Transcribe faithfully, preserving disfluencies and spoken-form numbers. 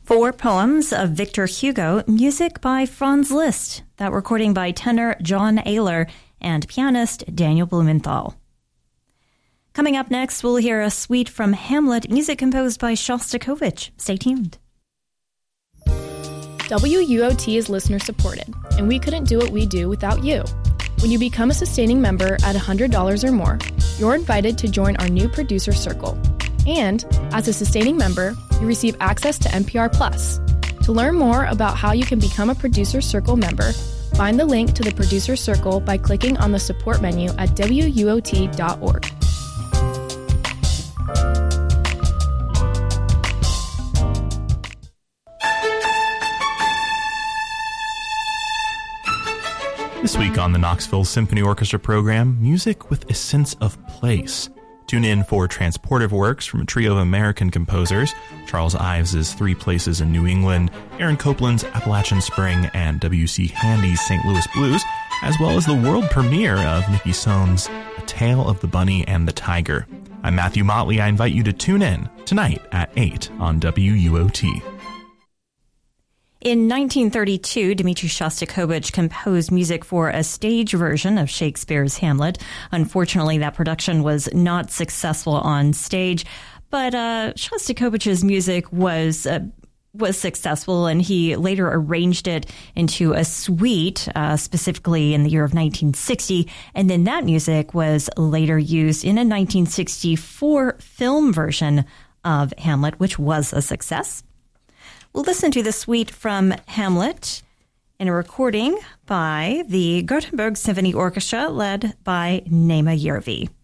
Four poems of Victor Hugo, music by Franz Liszt, that recording by tenor John Ayler and pianist Daniel Blumenthal. Coming up next, we'll hear a suite from Hamlet, music composed by Shostakovich. Stay tuned. W U O T is listener supported, and we couldn't do what we do without you. When you become a sustaining member at one hundred dollars or more, you're invited to join our new producer circle. And as a sustaining member, you receive access to N P R Plus. To learn more about how you can become a producer circle member, find the link to the producer circle by clicking on the support menu at W U O T dot org. This week on the Knoxville Symphony Orchestra program, music with a sense of place. Tune in for Transportive Works from a trio of American composers, Charles Ives' Three Places in New England, Aaron Copland's Appalachian Spring, and W C Handy's Saint Louis Blues, as well as the world premiere of Nikki Sohn's A Tale of the Bunny and the Tiger. I'm Matthew Motley. I invite you to tune in tonight at eight on W U O T. In nineteen thirty-two, Dmitri Shostakovich composed music for a stage version of Shakespeare's Hamlet. Unfortunately, that production was not successful on stage, but uh, Shostakovich's music was uh, was successful, and he later arranged it into a suite, uh, specifically in the year of nineteen sixty, and then that music was later used in a nineteen sixty-four film version of Hamlet, which was a success. We'll listen to the suite from Hamlet in a recording by the Gothenburg Symphony Orchestra led by Nema Järvi.